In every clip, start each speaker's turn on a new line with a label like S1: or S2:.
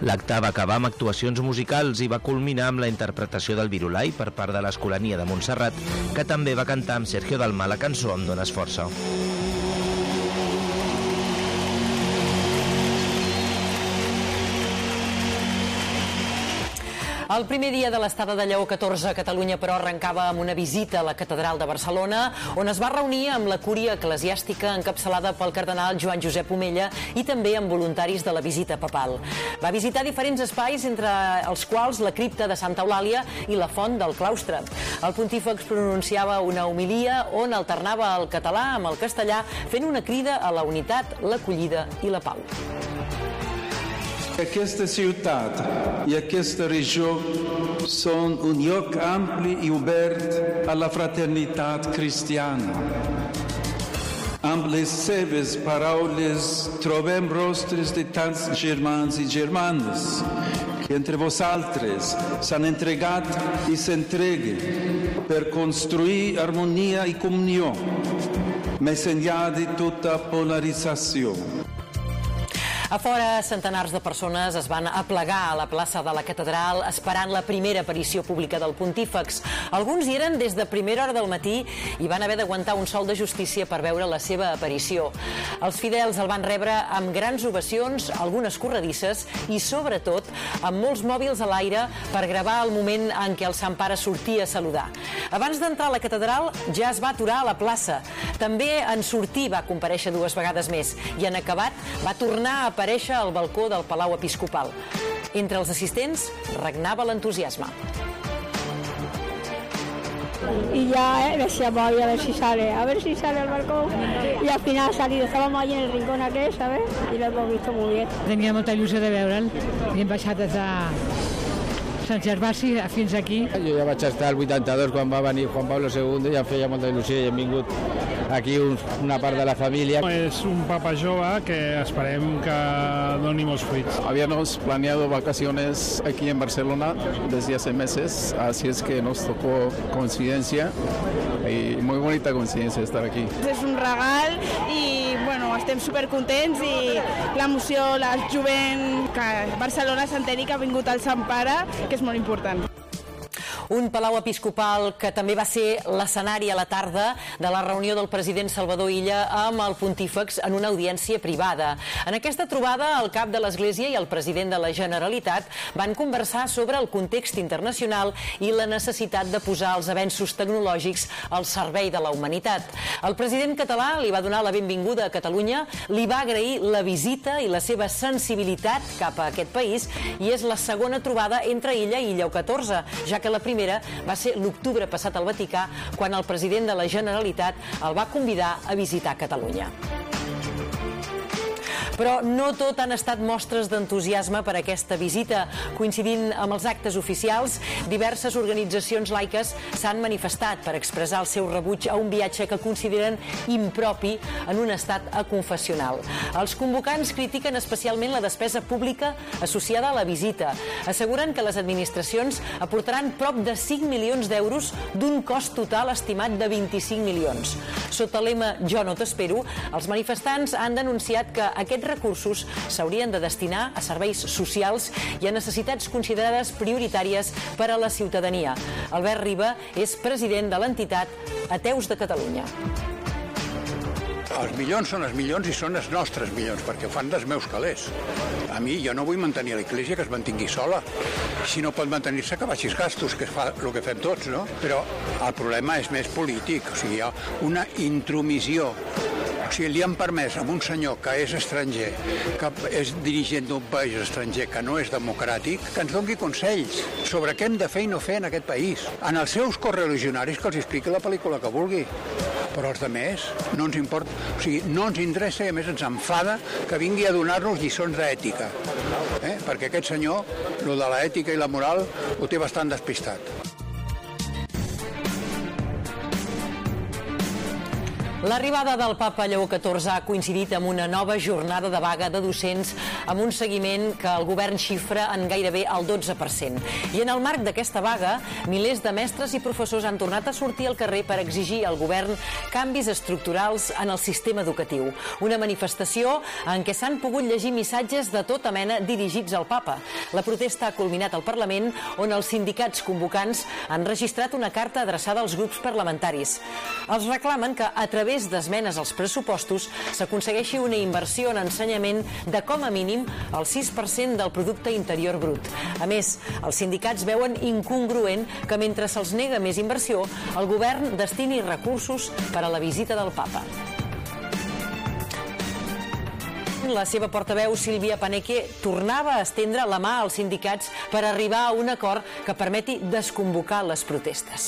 S1: L'acte va acabar amb actuacions musicals i va culminar amb la interpretació del Virulai per part de l'Escolania de Montserrat, que també va cantar amb Sergio Dalma la cançó Em dones força.
S2: El primer dia de l'estada de Lleó XIV a Catalunya, però, arrencava amb una visita a la Catedral de Barcelona, on es va reunir amb la cúria eclesiàstica encapçalada pel cardenal Joan Josep Omella i també amb voluntaris de la visita papal. Va visitar diferents espais, entre els quals la cripta de Santa Eulàlia i la font del claustre. El pontífex pronunciava una homilia on alternava el català amb el castellà, fent una crida a la unitat, l'acollida i la pau.
S3: Aquesta ciutat i aquesta regió són un lloc ampli i obert a la fraternitat cristiana. Amb les seves paraules trobem rostres de tants germans i germanes que entre vosaltres s'han entregat i s'entreguen per construir harmonia i comunió, més enllà de tota polarització.
S2: A fora, centenars de persones es van aplegar a la plaça de la Catedral esperant la primera aparició pública del pontífex. Alguns hi eren des de primera hora del matí i van haver d'aguantar un sol de justícia per veure la seva aparició. Els fidels el van rebre amb grans ovacions, algunes corredisses i, sobretot, amb molts mòbils a l'aire per gravar el moment en què el Sant Pare sortia a saludar. Abans d'entrar a la Catedral ja es va aturar a la plaça. També en sortir va comparèixer 2 vegades més i, en acabat, va tornar a aparèixer al balcó del Palau Episcopal. Entre els assistents regnava l'entusiasme.
S4: Y ya decía, voy a ver si sale al balcón. Y al final ha salido, estábamos allí en el rincón aquel, ¿sabes? Y lo hemos visto muy bien.
S5: Tenia molta il·lusió de veure'l i hem baixat des de Sant Gervasi fins aquí.
S6: Jo ja vaig estar al 82 quan va venir Juan Pablo II i em feia molta il·lusió i hem vingut aquí una part de la família.
S7: Es un papa jove que esperem que doni molts fruits.
S8: Habíamos planeado vacaciones aquí en Barcelona desde hace meses, así es que nos tocó coincidencia y muy bonita coincidencia estar aquí.
S9: És un regal i bueno, estem supercontents i l'emoció, la jovent, que Barcelona s'enteri que ha vingut el Sant Pare, que és molt important.
S2: Un Palau Episcopal que també va ser l'escenari a la tarda de la reunió del president Salvador Illa amb el pontífex en una audiència privada. En aquesta trobada, el cap de l'Església i el president de la Generalitat van conversar sobre el context internacional i la necessitat de posar els avenços tecnològics al servei de la humanitat. El president català li va donar la benvinguda a Catalunya, li va agrair la visita i la seva sensibilitat cap a aquest país i és la segona trobada entre Illa i Lleó XIV, ja que la primera va ser l'octubre passat al Vaticà, quan el president de la Generalitat el va convidar a visitar Catalunya. Però no tot han estat mostres d'entusiasme per aquesta visita. Coincidint amb els actes oficials, diverses organitzacions laiques s'han manifestat per expressar el seu rebuig a un viatge que consideren impropi en un estat aconfessional. Els convocants critiquen especialment la despesa pública associada a la visita. Asseguren que les administracions aportaran prop de 5 milions d'euros d'un cost total estimat de 25 milions. Sota el lema Jo no t'espero, els manifestants han denunciat que aquests recursos s'haurien de destinar a serveis socials i a necessitats considerades prioritàries per a la ciutadania. Albert Riba és president de l'entitat Ateus de Catalunya.
S10: Els milions són els milions i són els nostres milions, perquè fan dels meus calés. A mi, jo no vull mantenir l'Església que es mantingui sola. Si no pot mantenir-se, que baixi els gastos, que fa el que fem tots, no? Però el problema és més polític, o sigui, hi ha una intromissió. O sigui, li han permès a un senyor que és estranger, que és dirigent d'un país estranger que no és democràtic, que ens doni consells sobre què hem de fer i no fer en aquest país. En els seus correligionaris que els expliqui la pel·lícula que vulgui. Però els altres no ens importa, o sigui, no ens interessa i a més ens enfada que vingui a donar-nos lliçons d'ètica. Perquè aquest senyor, lo de l'ètica i la moral, ho té bastant despistat.
S2: L'arribada del papa Lleó XIV ha coincidit amb una nova jornada de vaga de docents amb un seguiment que el govern xifra en gairebé el 12%. I en el marc d'aquesta vaga, milers de mestres i professors han tornat a sortir al carrer per exigir al govern canvis estructurals en el sistema educatiu. Una manifestació en què s'han pogut llegir missatges de tota mena dirigits al papa. La protesta ha culminat al Parlament, on els sindicats convocants han registrat una carta adreçada als grups parlamentaris. Els reclamen que, a través d'esmenes als pressupostos, s'aconsegueixi una inversió en ensenyament de com a mínim el 6% del producte interior brut. A més, els sindicats veuen incongruent que mentre se'ls nega més inversió, el govern destini recursos per a la visita del papa. La seva portaveu, Sílvia Paneque, tornava a estendre la mà als sindicats per arribar a un acord que permeti desconvocar les protestes.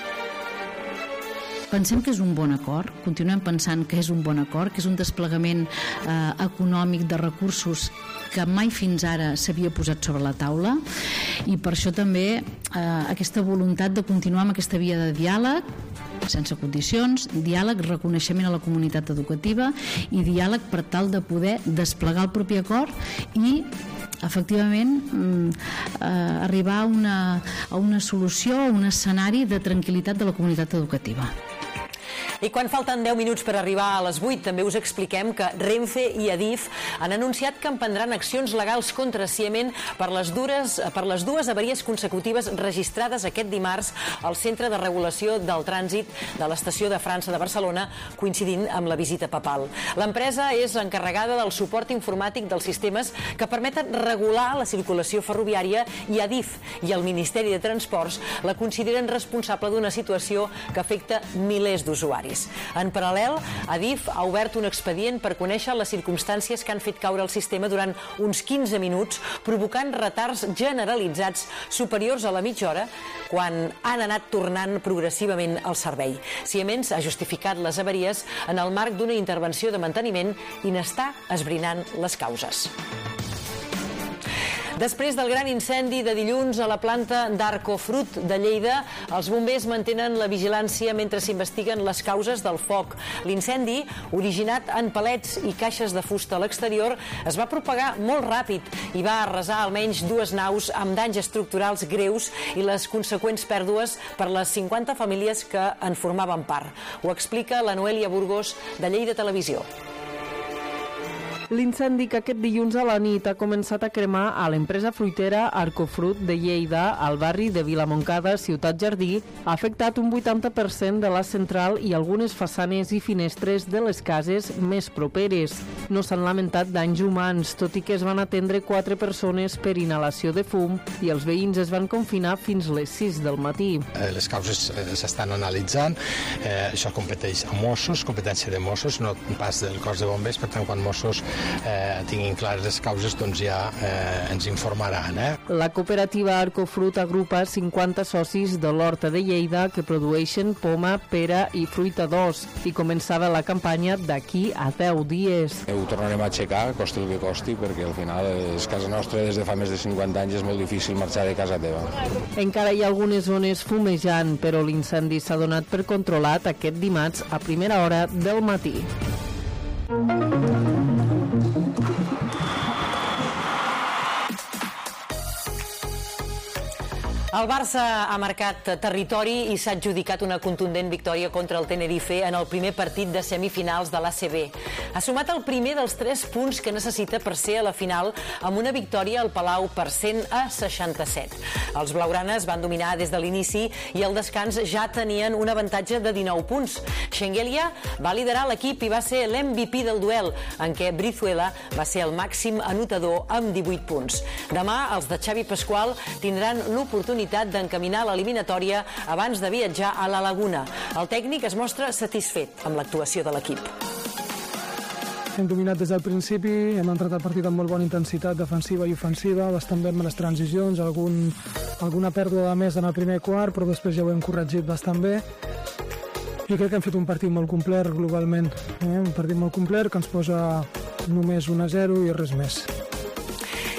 S11: Pensem que és un bon acord, continuem pensant que és un bon acord, que és un desplegament econòmic de recursos que mai fins ara s'havia posat sobre la taula, i per això també aquesta voluntat de continuar amb aquesta via de diàleg, sense condicions, diàleg, reconeixement a la comunitat educativa i diàleg per tal de poder desplegar el propi acord i efectivament arribar a una solució, a un escenari de tranquil·litat de la comunitat educativa.
S2: I quan falten 10 minuts per arribar a les 8, també us expliquem que Renfe i Adif han anunciat que emprendran accions legals contra Siemens per les dues avaries consecutives registrades aquest dimarts al Centre de Regulació del Trànsit de l'Estació de França de Barcelona, coincidint amb la visita papal. L'empresa és encarregada del suport informàtic dels sistemes que permeten regular la circulació ferroviària, i Adif i el Ministeri de Transports la consideren responsable d'una situació que afecta milers d'usuaris. En paral·lel, Adif ha obert un expedient per conèixer les circumstàncies que han fet caure el sistema durant uns 15 minuts, provocant retards generalitzats superiors a la mitja hora quan han anat tornant progressivament al servei. Siemens ha justificat les avaries en el marc d'una intervenció de manteniment i n'està esbrinant les causes. Després del gran incendi de dilluns a la planta d'Arcofrut de Lleida, els bombers mantenen la vigilància mentre s'investiguen les causes del foc. L'incendi, originat en palets i caixes de fusta a l'exterior, es va propagar molt ràpid i va arrasar almenys 2 naus amb danys estructurals greus i les conseqüents pèrdues per les 50 famílies que en formaven part. Ho explica la Noelia Burgos, de Lleida Televisió.
S12: L'incendi que aquest dilluns a la nit ha començat a cremar a l'empresa fruitera Arcofrut de Lleida, al barri de Vilamoncada, Ciutat Jardí, ha afectat un 80% de la central i algunes façanes i finestres de les cases més properes. No s'han lamentat danys humans, tot i que es van atendre 4 persones per inhalació de fum i els veïns es van confinar fins les 6 del matí.
S13: Les causes s'estan analitzant, això competeix a Mossos, competència de Mossos, no pas del cos de bombers, per tant, quan Mossos tinguin clares les causes, doncs ja ens informaran.
S12: La cooperativa Arcofrut agrupa 50 socis de l'Horta de Lleida que produeixen poma, pera i fruita d'os, i començava la campanya d'aquí a 10 dies.
S14: Ho tornarem a aixecar, costi el que costi, perquè al final és casa nostra des de fa més de 50 anys, és molt difícil marxar de casa teva.
S12: Encara hi ha algunes zones fumejant, però l'incendi s'ha donat per controlat aquest dimarts a primera hora del matí.
S2: El Barça ha marcat territori i s'ha adjudicat una contundent victòria contra el Tenerife en el primer partit de semifinals de l'ACB. Ha sumat el primer dels 3 punts que necessita per ser a la final amb una victòria al Palau per 100-67. Els blaugranes van dominar des de l'inici i al descans ja tenien un avantatge de 19 punts. Schengelia va liderar l'equip i va ser l'MVP del duel, en què Brizuela va ser el màxim anotador amb 18 punts. Demà els de Xavi Pasqual tindran l'oportunitat d'encaminar l'eliminatòria abans de viatjar a la Laguna. El tècnic es mostra satisfet amb l'actuació de l'equip.
S15: Hem dominat des del principi, hem entrat al partit amb molt bona intensitat defensiva i ofensiva, bastant bé amb les transicions, alguna pèrdua de més en el primer quart, però després ja ho hem corregit bastant bé. Jo crec que hem fet un partit molt complet globalment, un partit molt complet que ens posa només 1-0 i res més.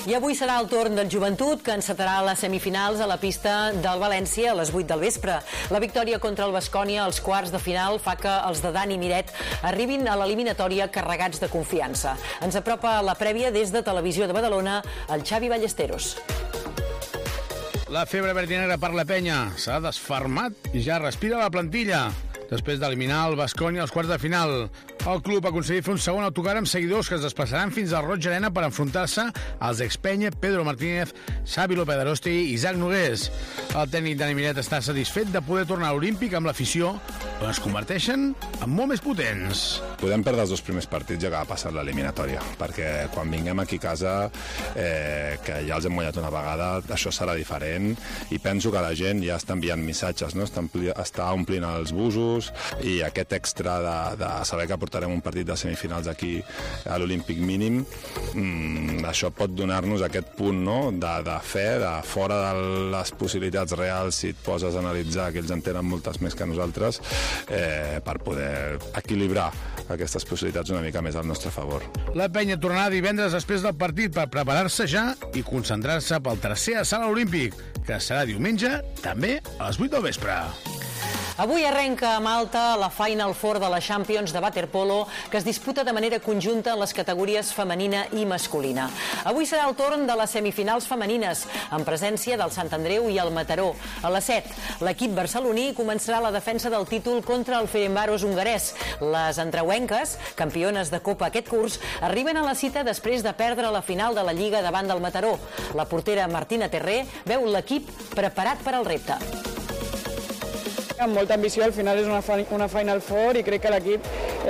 S2: I avui serà el torn del Joventut, que encetarà les semifinals a la pista del València a les 8 del vespre. La victòria contra el Baskonia als quarts de final fa que els de Dani Miret arribin a l'eliminatòria carregats de confiança. Ens apropa la prèvia des de Televisió de Badalona el Xavi Ballesteros.
S16: La febre verdinegra per la penya s'ha desfermat i ja respira la plantilla. Després d'eliminar el Baskonia als quarts de final, el club ha aconseguit fer un segon autocar amb seguidors que es desplaçaran fins al Roig Arena per enfrontar-se als expenya Pedro Martínez, Xavi López Arosti i Isaac Nogués. El tècnic Dani Miret està satisfet de poder tornar a l'Olímpic amb l'afició, on es converteixen en molt més potents.
S17: Podem perdre els 2 primers partits ja que ha passat l'eliminatòria, perquè quan vinguem aquí a casa, que ja els hem guanyat una vegada, això serà diferent, i penso que la gent ja està enviant missatges, no? Està omplint els busos, i aquest extra de saber que portarem un partit de semifinals aquí a l'Olímpic mínim, això pot donar-nos aquest punt, no? de fe, de fora de les possibilitats reals, si et poses a analitzar, que ells en tenen moltes més que nosaltres, per poder equilibrar aquestes possibilitats una mica més al nostre favor.
S16: La penya tornarà divendres després del partit per preparar-se ja i concentrar-se pel tercer assalt olímpic, que serà diumenge, també a les 8 del vespre.
S2: Avui arrenca a Malta la Final Four de la Champions de waterpolo, que es disputa de manera conjunta en les categories femenina i masculina. Avui serà el torn de les semifinals femenines, en presència del Sant Andreu i el Mataró. A les 7, l'equip barceloní començarà la defensa del títol contra el Ferencváros hongarès. Les andreuenques, campiones de Copa aquest curs, arriben a la cita després de perdre la final de la Lliga davant del Mataró. La portera Martina Terré veu l'equip preparat per al repte.
S18: Amb molta ambició, al final és una Final Four i crec que l'equip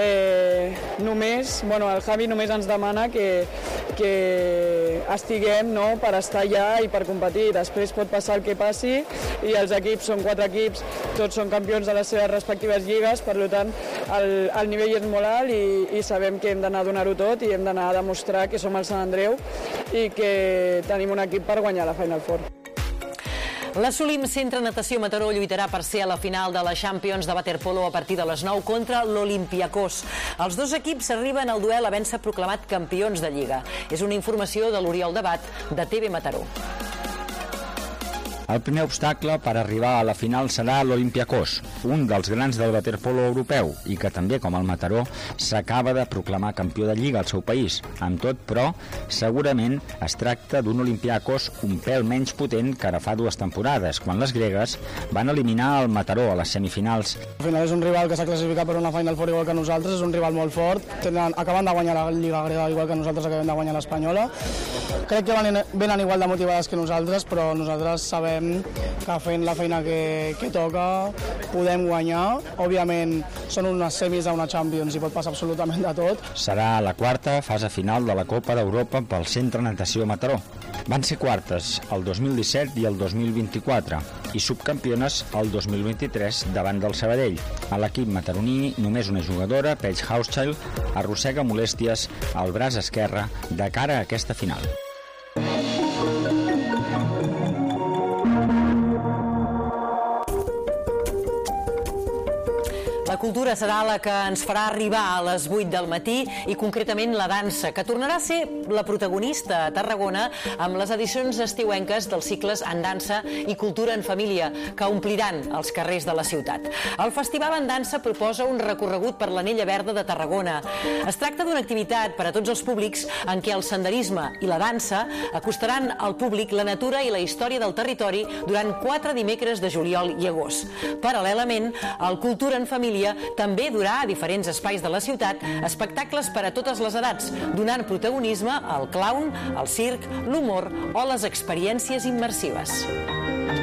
S18: el Javi només ens demana que estiguem per estar allà i per competir. Després pot passar el que passi i els equips són 4 equips, tots són campions de les seves respectives lligues, per tant el nivell és molt alt i sabem que hem d'anar a donar-ho tot i hem d'anar a demostrar que som el Sant Andreu i que tenim un equip per guanyar la Final Four.
S2: L'Assolim Centre Natació Mataró lluitarà per ser a la final de la Champions de waterpolo a partir de les 9 contra l'Olympiakos. Els 2 equips arriben al duel havent-se proclamat campions de Lliga. És una informació de l'Oriol Debat, de TV Mataró.
S19: El primer obstacle per arribar a la final serà l'Olympiakos, un dels grans del waterpolo europeu i que també, com el Mataró, s'acaba de proclamar campió de Lliga al seu país. Amb tot, però, segurament es tracta d'un Olympiakos un pèl menys potent que ara fa 2 temporades, quan les gregues van eliminar el Mataró a les semifinals.
S18: Al final és un rival que s'ha classificat per una Final Four igual que nosaltres, és un rival molt fort, acaben de guanyar la Lliga grega igual que nosaltres acabem de guanyar l'Espanyola. Crec que venen igual de motivades que nosaltres, però nosaltres sabem que fent la feina que toca podem guanyar. Òbviament són unes semis d'una Champions i pot passar absolutament de tot.
S19: Serà la 4ª fase final de la Copa d'Europa pel Centre Natació Mataró. Van ser quartes el 2017 i el 2024 i subcampiones el 2023 davant del Sabadell. A l'equip mataroní només una jugadora, Paige Hauschild, arrossega molèsties al braç esquerre de cara a aquesta final.
S2: La cultura serà la que ens farà arribar a les 8 del matí i concretament la dansa, que tornarà a ser la protagonista a Tarragona amb les edicions estiuenques dels cicles En dansa i Cultura en família, que ompliran els carrers de la ciutat. El Festival En dansa proposa un recorregut per l'Anella Verda de Tarragona. Es tracta d'una activitat per a tots els públics en què el senderisme i la dansa acostaran al públic la natura i la història del territori durant 4 dimecres de juliol i agost. Paral·lelament, el Cultura en família també durà a diferents espais de la ciutat espectacles per a totes les edats, donant protagonisme al clown, al circ, l'humor o les experiències immersives.